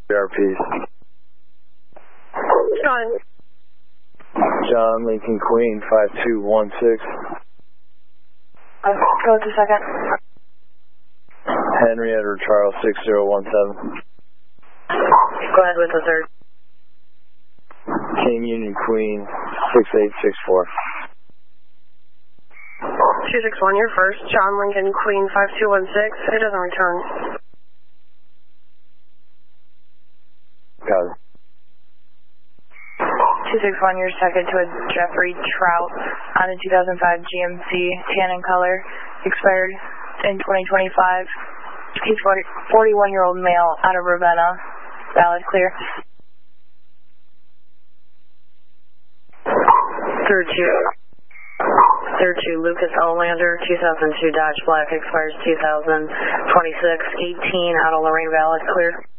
RPs. John Lincoln Queen 5216. Go with the second. Henry Edward Charles 6017. Go ahead with the third. King Union Queen 6864. 261, you're first. John Lincoln Queen 5216. It doesn't return. Got it. 261, you're second to a Jeffrey Trout on a 2005 GMC tan and color, expired in 2025. He's 41-year-old male out of Ravenna. Valid, clear. Third two, Lucas Olander, 2002 Dodge Black, expires 2026, 18 out of Lorraine, valid, clear.